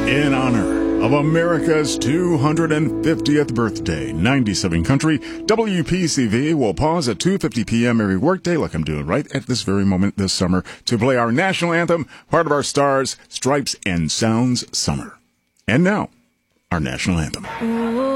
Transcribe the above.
In honor of America's 250th birthday, 97 country, WPCV will pause at 2:50 p.m. every workday, like I'm doing right at this very moment this summer, to play our national anthem, part of our Stars, Stripes, and Sounds Summer. And now, our national anthem.